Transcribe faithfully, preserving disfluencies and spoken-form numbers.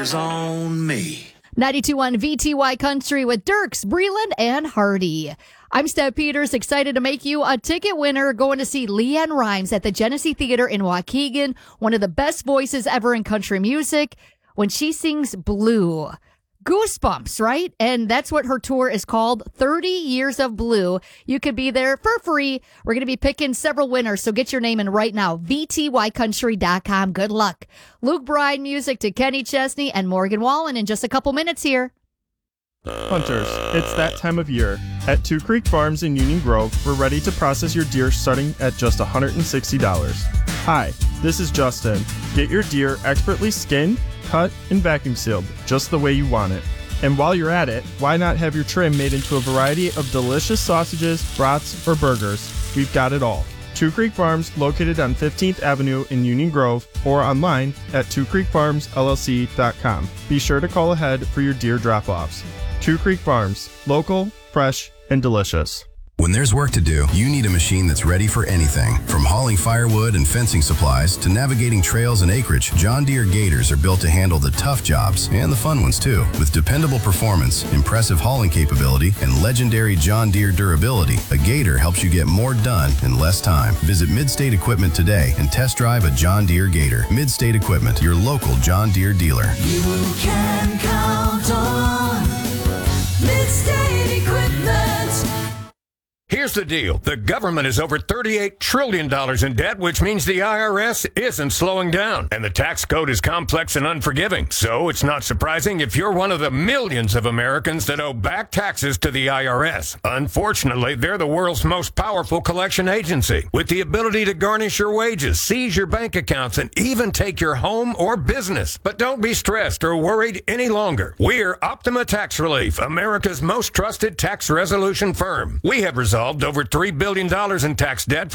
Pressure's on me. ninety-two point one V T Y Country with Dirks, Breland, and Hardy. I'm Steph Peters, excited to make you a ticket winner going to see Leanne Rimes at the Genesee Theater in Waukegan, one of the best voices ever in country music, when she sings Blue. Goosebumps, right? And that's what her tour is called, thirty Years of Blue. You could be there for free. We're going to be picking several winners, so get your name in right now, V T Y country dot com. Good luck. Luke Bryan music to Kenny Chesney and Morgan Wallen in just a couple minutes here. Hunters, it's that time of year. At Two Creek Farms in Union Grove, we're ready to process your deer starting at just one hundred sixty dollars. Hi, this is Justin. Get your deer expertly skinned, cut, and vacuum sealed, just the way you want it. And while you're at it, why not have your trim made into a variety of delicious sausages, brats, or burgers? We've got it all. Two Creek Farms, located on fifteenth Avenue in Union Grove, or online at two creek farms l l c dot com. Be sure to call ahead for your deer drop-offs. Two Creek Farms, local, fresh, and delicious. When there's work to do, you need a machine that's ready for anything. From hauling firewood and fencing supplies to navigating trails and acreage, John Deere Gators are built to handle the tough jobs and the fun ones too. With dependable performance, impressive hauling capability, and legendary John Deere durability, a Gator helps you get more done in less time. Visit Midstate Equipment today and test drive a John Deere Gator. Midstate Equipment, your local John Deere dealer. You can count on Midstate Equipment. Here's the deal. The government is over thirty-eight trillion dollars in debt, which means the I R S isn't slowing down. And the tax code is complex and unforgiving. So it's not surprising if you're one of the millions of Americans that owe back taxes to the I R S. Unfortunately, they're the world's most powerful collection agency, with the ability to garnish your wages, seize your bank accounts, and even take your home or business. But don't be stressed or worried any longer. We're Optima Tax Relief, America's most trusted tax resolution firm. We have resolved over three billion dollars in tax debt